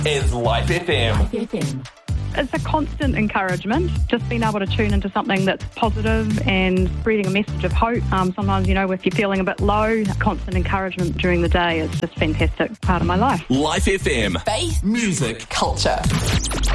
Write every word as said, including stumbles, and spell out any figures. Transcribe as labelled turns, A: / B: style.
A: is Life F M.
B: Life F M.
C: It's a constant encouragement, just being able to tune into something that's positive and spreading a message of hope. Um, sometimes, you know, if you're feeling a bit low, constant encouragement during the day is just a fantastic part of my life.
A: Life F M.
D: Faith,
A: music,
D: culture.